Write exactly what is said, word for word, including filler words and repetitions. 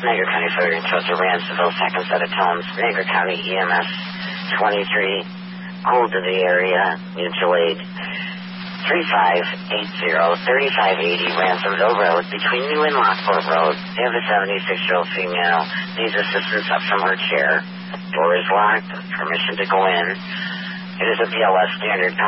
Niagara County Fire Trust of Ransomville, second set of tones. Niagara County E M S twenty-three, hold to the area, mutual aid. three five eight zero, three five eight zero Ransomville Road, between you and Lockport Road. They have a seventy-six-year-old female, needs assistance up from her chair. Door is locked, permission to go in. It is a B L S standard